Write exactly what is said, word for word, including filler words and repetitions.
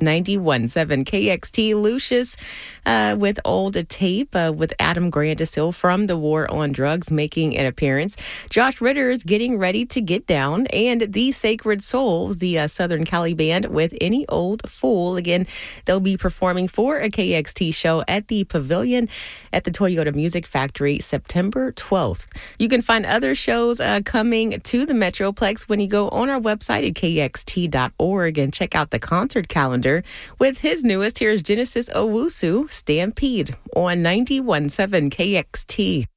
ninety-one point seven K X T. Lucius uh, with Old Tape uh, with Adam Grandisel from The War on Drugs making an appearance. Josh Ritter is getting ready to get down. And The Sacred Souls, the uh, Southern Cali band with Any Old Fool. Again, they'll be performing for a K X T show at the Pavilion at the Toyota Music Factory September twelfth. You can find other shows uh, coming to the Metroplex when you go on our website at K X T dot org and check out the concert calendar. With his newest, here's Genesis Owusu, Stampede on ninety-one point seven K X T.